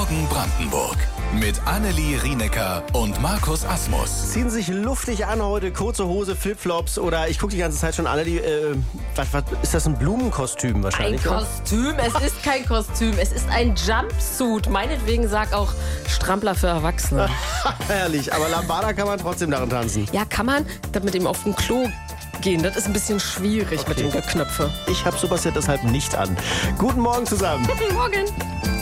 Morgen Brandenburg mit Annelie Rienecker und Markus Asmus. Ziehen sich luftig an heute, kurze Hose, Flipflops oder ich gucke die ganze Zeit schon alle, was ist das, ein Blumenkostüm wahrscheinlich? Ein Kostüm? Es ist kein Kostüm, es ist ein Jumpsuit. Meinetwegen sag auch Strampler für Erwachsene. Herrlich, aber Lambada kann man trotzdem darin tanzen. Ja, kann man mit dem auf dem Klo gehen. Das ist ein bisschen schwierig mit den Geknöpfe. Ich habe sowas ja deshalb nicht an. Guten Morgen zusammen. Morgen.